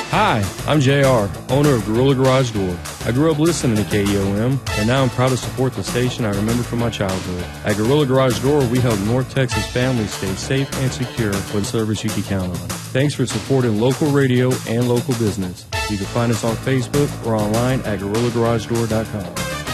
Hi, I'm JR, owner of Gorilla Garage Door. I grew up listening to KEOM, and now I'm proud to support the station I remember from my childhood. At Gorilla Garage Door, we help North Texas families stay safe and secure with service you can count on. Thanks for supporting local radio and local business. You can find us on Facebook or online at GorillaGarageDoor.com.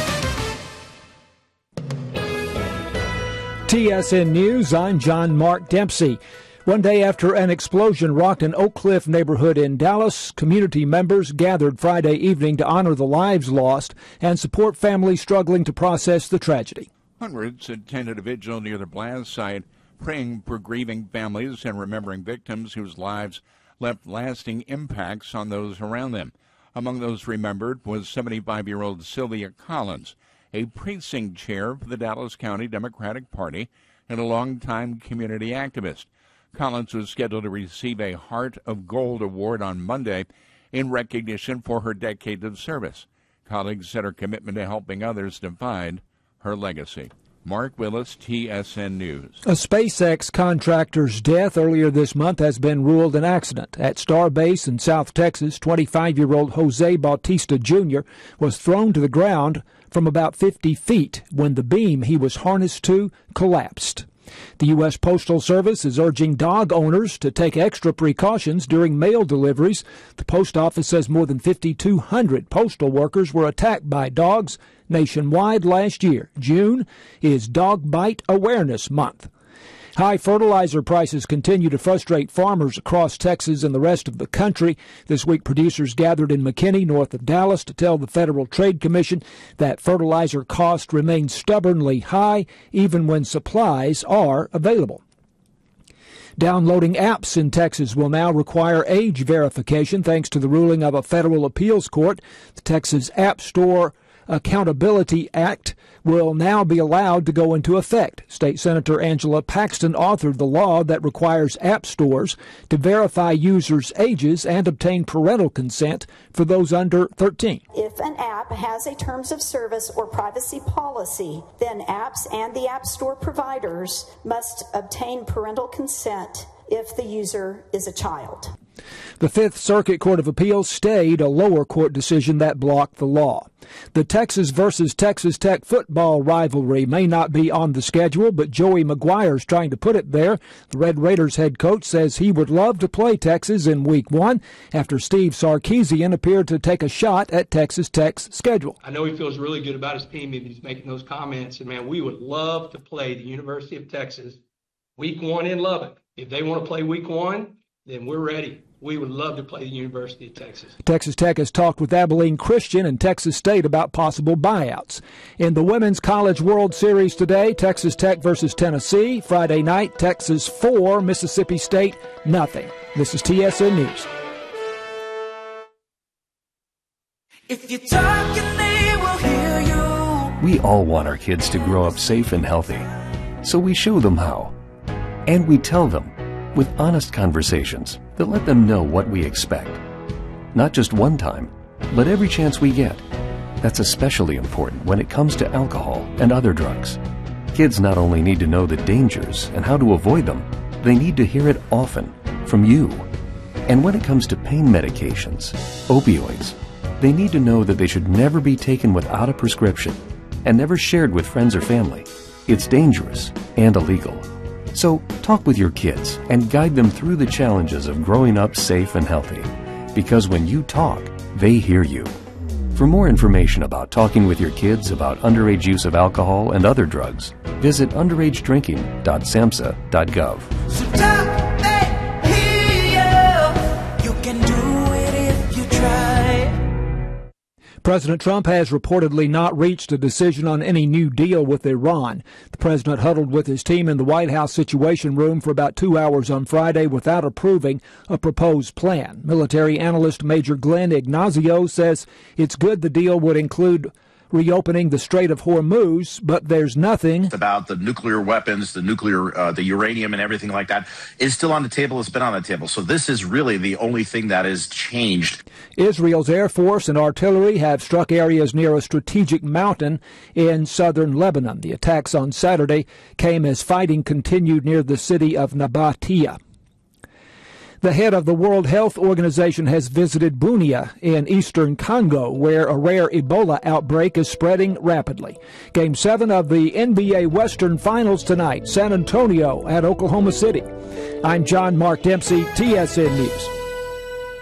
TSN News, I'm John Mark Dempsey. One day after an explosion rocked an Oak Cliff neighborhood in Dallas, community members gathered Friday evening to honor the lives lost and support families struggling to process the tragedy. Hundreds attended a vigil near the blast site, praying for grieving families and remembering victims whose lives left lasting impacts on those around them. Among those remembered was 75-year-old Sylvia Collins, a precinct chair for the Dallas County Democratic Party and a longtime community activist. Collins was scheduled to receive a Heart of Gold award on Monday in recognition for her decade of service. Collins said her commitment to helping others defined her legacy. Mark Willis, TSN News. A SpaceX contractor's death earlier this month has been ruled an accident. At Starbase in South Texas, 25-year-old Jose Bautista Jr. was thrown to the ground from about 50 feet when the beam he was harnessed to collapsed. The U.S. Postal Service is urging dog owners to take extra precautions during mail deliveries. The post office says more than 5,200 postal workers were attacked by dogs nationwide last year. June is Dog Bite Awareness Month. High fertilizer prices continue to frustrate farmers across Texas and the rest of the country. This week, producers gathered in McKinney, north of Dallas, to tell the Federal Trade Commission that fertilizer costs remain stubbornly high, even when supplies are available. Downloading apps in Texas will now require age verification thanks to the ruling of a federal appeals court. The Texas App Store Accountability Act will now be allowed to go into effect. State Senator Angela Paxton authored the law that requires app stores to verify users' ages and obtain parental consent for those under 13. If an app has a terms of service or privacy policy, then apps and the app store providers must obtain parental consent if the user is a child. The Fifth Circuit Court of Appeals stayed a lower court decision that blocked the law. The Texas versus Texas Tech football rivalry may not be on the schedule, but Joey McGuire's trying to put it there. The Red Raiders head coach says he would love to play Texas in Week 1 after Steve Sarkisian appeared to take a shot at Texas Tech's schedule. I know he feels really good about his team if he's making those comments. And, man, we would love to play the University of Texas Week 1 in Lubbock. If they want to play Week 1, then we're ready. We would love to play the University of Texas. Texas Tech has talked with Abilene Christian and Texas State about possible buyouts. In the Women's College World Series today, Texas Tech versus Tennessee. Friday night, Texas 4, Mississippi State nothing. This is TSN News. If you talk, they will hear you. We all want our kids to grow up safe and healthy, so we show them how. And we tell them with honest conversations that let them know what we expect. Not just one time, but every chance we get. That's especially important when it comes to alcohol and other drugs. Kids not only need to know the dangers and how to avoid them, they need to hear it often from you. And when it comes to pain medications, opioids, they need to know that they should never be taken without a prescription and never shared with friends or family. It's dangerous and illegal. So talk with your kids and guide them through the challenges of growing up safe and healthy. Because when you talk, they hear you. For more information about talking with your kids about underage use of alcohol and other drugs, visit underagedrinking.samhsa.gov. So talk, they hear you. You can do it if you try. President Trump has reportedly not reached a decision on any new deal with Iran. The president huddled with his team in the White House Situation Room for about 2 hours on Friday without approving a proposed plan. Military analyst Major Glenn Ignacio says it's good the deal would include reopening the Strait of Hormuz, but there's nothing about the nuclear weapons, the uranium and everything like that is still on the table. It's been on the table. So this is really the only thing that has changed. Israel's Air Force and artillery have struck areas near a strategic mountain in southern Lebanon. The attacks on Saturday came as fighting continued near the city of Nabatea. The head of the World Health Organization has visited Bunia in eastern Congo, where a rare Ebola outbreak is spreading rapidly. Game 7 of the NBA Western Finals tonight, San Antonio at Oklahoma City. I'm John Mark Dempsey, TSN News.